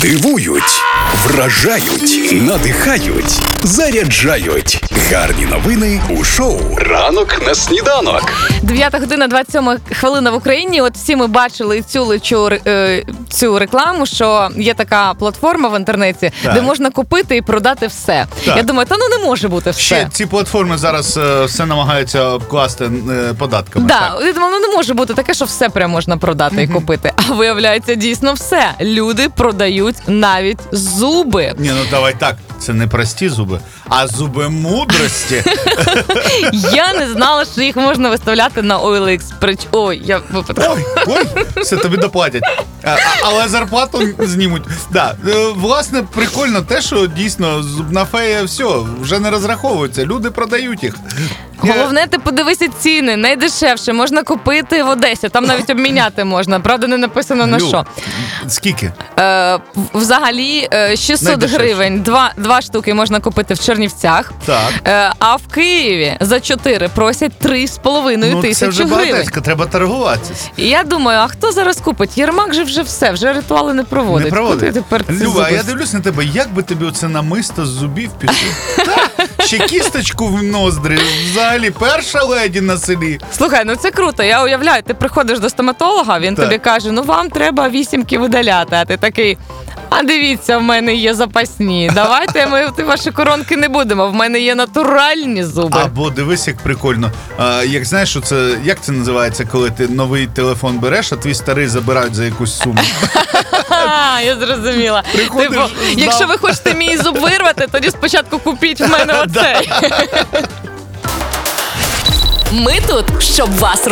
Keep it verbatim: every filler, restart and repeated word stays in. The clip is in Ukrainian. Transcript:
Дивують, вражають, надихають, заряджають. Гарні новини у шоу «Ранок на сніданок». дев'ята година, двадцять сьома хвилина в Україні. От всі ми бачили цю, цю, цю рекламу, що є така платформа в інтернеті, так, де можна купити і продати все. Так. Я думаю, та ну не може бути все. Ще ці платформи зараз е, все намагаються обкласти е, податками. Да, так, я думаю, ну не може бути таке, що все прямо можна продати mm-hmm. і купити. А виявляється, дійсно все. Люди продають навіть зуби. Ні, ну давай так. Це не прості зуби, а зуби мудрості. Я не знала, що їх можна виставляти на о ел ікс. Ой, я випадково. Ой, ой, все, тобі доплатять. А, але зарплату знімуть. Да. Власне, прикольно те, що дійсно зубна фея, все, вже не розраховується. Люди продають їх. Головне, ти подивися ціни. Найдешевше можна купити в Одесі. Там навіть обміняти можна. Правда, не написано на Люб, що. Скільки? Е, взагалі шістсот гривень. Два, два штуки можна купити в Чернівцях. Так. Е, а в Києві за чотири просять три з половиною тисячі гривень. Ну, це вже багатецька, треба торгуватися. І я думаю, а хто зараз купить? Єрмак же вже все, вже ритуали не проводить. Не проводить. Тепер Люба, я дивлюсь на тебе, як би тобі оце намисто з зубів пішло? Ще кісточку в ноздрі. Взагалі, перша леді на селі. Слухай, ну це круто. Я уявляю, ти приходиш до стоматолога, він так. тобі каже, ну вам треба вісімки видаляти. А ти такий, а дивіться, в мене є запасні. Давайте ми ваші коронки не будемо. В мене є натуральні зуби. Або дивись, як прикольно. А, як знаєш, що це, як це називається, коли ти новий телефон береш, а твій старий забирають за якусь суму? Я зрозуміла. Приходиш, типу, якщо ви хочете мій зуб вирвати, тоді спочатку купіть в мене оцей. Ми тут, щоб вас